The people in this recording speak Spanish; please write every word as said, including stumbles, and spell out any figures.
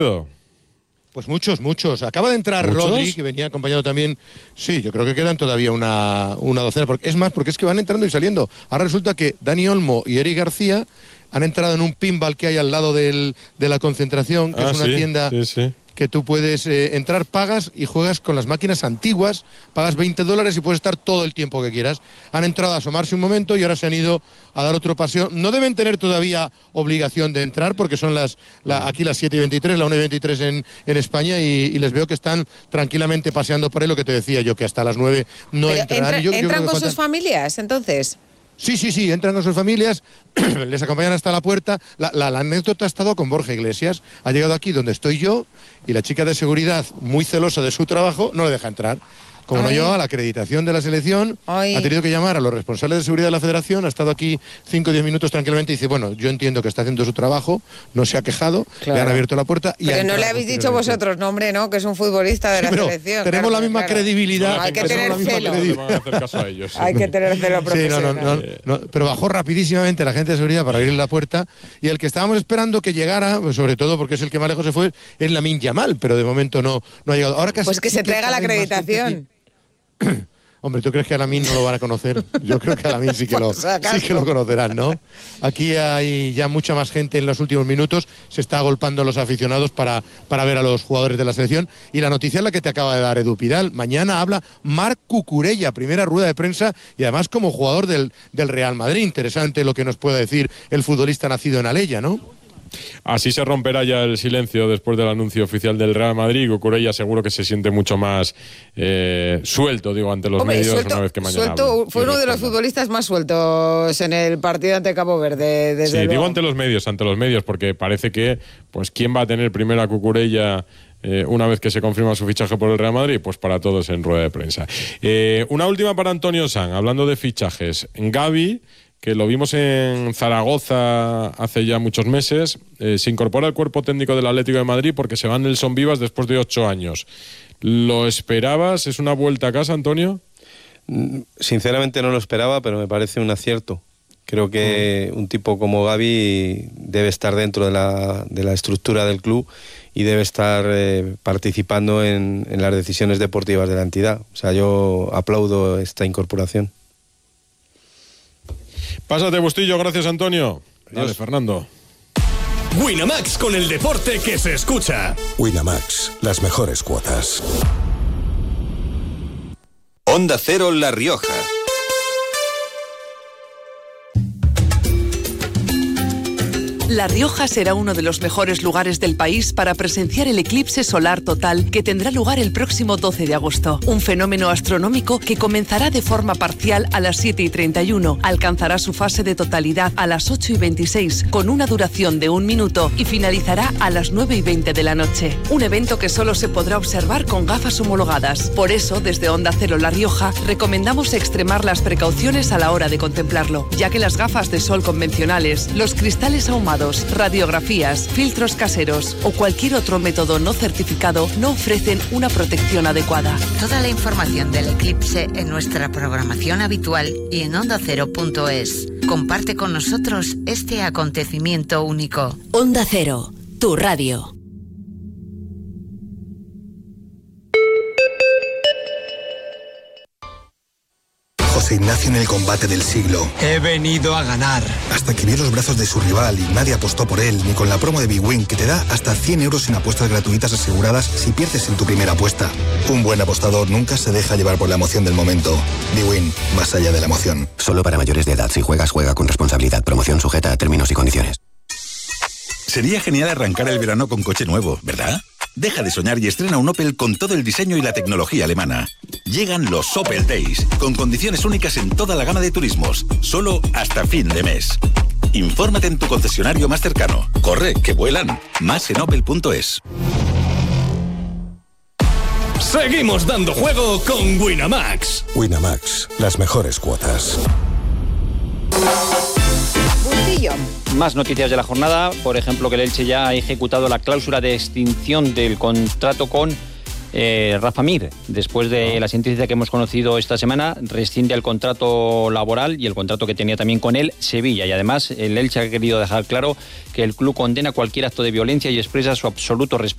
Pues muchos, muchos. Acaba de entrar ¿Muchos? Rodri, que venía acompañado también. Sí, yo creo que quedan todavía una, una docena. Porque, es más, porque es que van entrando y saliendo. Ahora resulta que Dani Olmo y Eric García han entrado en un pinball que hay al lado del, de la concentración, que ah, es una sí, tienda sí, sí. que tú puedes eh, entrar, pagas y juegas con las máquinas antiguas, pagas veinte dólares y puedes estar todo el tiempo que quieras. Han entrado a asomarse un momento y ahora se han ido a dar otro paseo. No deben tener todavía obligación de entrar porque son las la, aquí las siete y veintitrés, la una y veintitrés en, en España y, y les veo que están tranquilamente paseando por ahí, lo que te decía yo, que hasta las nueve no Pero entrarán. entra- Yo- yo creo ¿Entran que con faltan- sus familias, entonces? Sí, sí, sí, entran con sus familias, les acompañan hasta la puerta. La, la- la anécdota ha estado con Borja Iglesias. Ha llegado aquí donde estoy yo y la chica de seguridad, muy celosa de su trabajo, no le deja entrar. Como no Ay. llevaba la acreditación de la selección, Ay. ha tenido que llamar a los responsables de seguridad de la federación, ha estado aquí cinco o diez minutos tranquilamente y dice, bueno, yo entiendo que está haciendo su trabajo, no se ha quejado, Claro. le han abierto la puerta y ha Pero no entrado le habéis dicho posteriormente. vosotros, no, hombre, ¿no? Que es un futbolista de Sí, la pero selección. tenemos claro, la misma claro. credibilidad. No, hay que tenemos tener la misma celo. credibilidad. Van a hacer caso a ellos. Hay que tener celo Sí, no, profesional. no, no, no, pero bajó rapidísimamente la gente de seguridad para abrir la puerta y el que estábamos esperando que llegara, pues sobre todo porque es el que más lejos se fue, es Lamine Yamal, pero de momento no, no ha llegado. Ahora casi Pues que sí se traiga la cada vez más acreditación. gente aquí. Hombre, ¿tú crees que a Lamine no lo van a conocer? Yo creo que a Lamine sí que lo, Por si acaso. sí que lo conocerán, ¿no? Aquí hay ya mucha más gente en los últimos minutos, se está agolpando a los aficionados para, para ver a los jugadores de la selección. Y la noticia es la que te acaba de dar Edu Pidal. Mañana habla Marc Cucurella, primera rueda de prensa y además como jugador del, del Real Madrid. Interesante lo que nos pueda decir el futbolista nacido en Alella, ¿no? Así se romperá ya el silencio después del anuncio oficial del Real Madrid. Cucurella seguro que se siente mucho más eh, suelto, digo, ante los Hombre, medios suelto, una vez que mañana suelto, hablen. fue Y uno de los respondan. futbolistas más sueltos en el partido ante Cabo Verde, desde Sí, digo luego. ante los medios, ante los medios, porque parece que, pues, ¿quién va a tener primero a Cucurella eh, una vez que se confirma su fichaje por el Real Madrid? Pues para todos en rueda de prensa. Eh, una última para Antonio San, hablando de fichajes. Gavi, que lo vimos en Zaragoza hace ya muchos meses, eh, se incorpora al cuerpo técnico del Atlético de Madrid porque se va Nelson Vivas después de ocho años. ¿Lo esperabas? ¿Es una vuelta a casa, Antonio? Sinceramente no lo esperaba, pero me parece un acierto. Creo que un tipo como Gavi debe estar dentro de la, de la estructura del club y debe estar eh, participando en, en las decisiones deportivas de la entidad. O sea, yo aplaudo esta incorporación. Pásate, Bustillo. Gracias, Antonio. Dale, Adiós. Fernando. Winamax, con el deporte que se escucha. Winamax, las mejores cuotas. Onda Cero La Rioja. La Rioja será uno de los mejores lugares del país para presenciar el eclipse solar total que tendrá lugar el próximo doce de agosto. Un fenómeno astronómico que comenzará de forma parcial a las siete y treinta y uno, alcanzará su fase de totalidad a las ocho y veintiséis con una duración de un minuto y finalizará a las nueve y veinte de la noche. Un evento que solo se podrá observar con gafas homologadas. Por eso, desde Onda Cero La Rioja, recomendamos extremar las precauciones a la hora de contemplarlo, ya que las gafas de sol convencionales, los cristales ahumados, radiografías, filtros caseros o cualquier otro método no certificado no ofrecen una protección adecuada. Toda la información del eclipse en nuestra programación habitual y en onda cero punto es. Comparte con nosotros este acontecimiento único. Onda Cero, tu radio. José Ignacio en el combate del siglo. He venido a ganar. Hasta que vio los brazos de su rival y nadie apostó por él, ni con la promo de Big Win, que te da hasta cien euros en apuestas gratuitas aseguradas si pierdes en tu primera apuesta. Un buen apostador nunca se deja llevar por la emoción del momento. Big Win, más allá de la emoción. Solo para mayores de edad. Si juegas, juega con responsabilidad. Promoción sujeta a términos y condiciones. Sería genial arrancar el verano con coche nuevo, ¿verdad? Deja de soñar y estrena un Opel con todo el diseño y la tecnología alemana. Llegan los Opel Days, con condiciones únicas en toda la gama de turismos, solo hasta fin de mes. Infórmate en tu concesionario más cercano. Corre, que vuelan. Más en opel punto es. Seguimos dando juego con Winamax. Winamax, las mejores cuotas. Bustillo. Más noticias de la jornada, por ejemplo, que el Elche ya ha ejecutado la cláusula de extinción del contrato con eh, Rafa Mir. Después de la sentencia que hemos conocido esta semana, rescinde el contrato laboral y el contrato que tenía también con él Sevilla. Y además, el Elche ha querido dejar claro que el club condena cualquier acto de violencia y expresa su absoluto respeto